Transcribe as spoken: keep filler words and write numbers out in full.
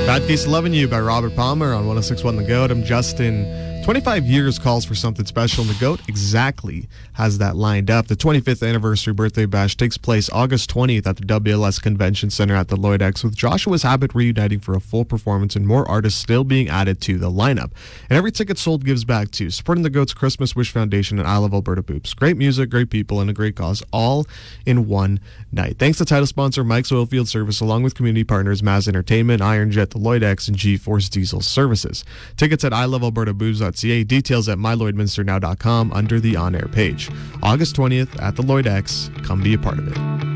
Bad Case of Loving You by Robert Palmer on one oh six point one The Goat. I'm Justin. twenty-five years calls for something special, and The Goat exactly has that lined up. The twenty-fifth anniversary birthday bash takes place August twentieth at the W L S Convention Center at the Lloyd X, with Joshua's Habit reuniting for a full performance and more artists still being added to the lineup. And every ticket sold gives back to supporting The Goat's Christmas Wish Foundation and I Love Alberta Boops. Great music, great people, and a great cause, all in one night. Thanks to title sponsor Mike's Oilfield Service, along with community partners Maz Entertainment, Iron Jet, the Lloyd X, and G-Force Diesel Services. Tickets at I Love Alberta Boops dot C A. Details at my lloyd minster now dot com under the on-air page. August twentieth at the Lloyd X. Come be a part of it.